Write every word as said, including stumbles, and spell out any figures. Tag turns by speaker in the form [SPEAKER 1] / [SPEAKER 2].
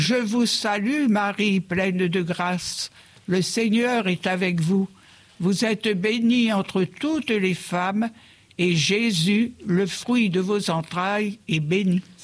[SPEAKER 1] Je vous salue Marie, pleine de grâce. Le Seigneur est avec vous. Vous êtes bénie entre toutes les femmes, et Jésus, le fruit de vos entrailles, est béni.